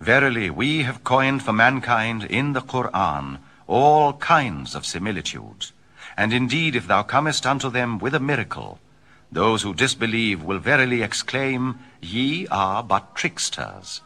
Verily, we have coined for mankind in the Qur'an all kinds of similitudes. And indeed, if thou comest unto them with a miracle, those who disbelieve will verily exclaim, Ye are but tricksters.